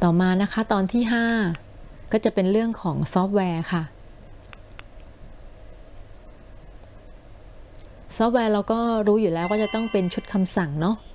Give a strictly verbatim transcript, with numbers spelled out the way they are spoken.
ต่อมานะคะตอนที่ห้าก็จะเป็นเรื่องของซอฟต์แวร์ค่ะซอฟต์แวร์เราก็รู้อยู่แล้วว่าจะต้องเป็นชุดคำสั่งเนาะ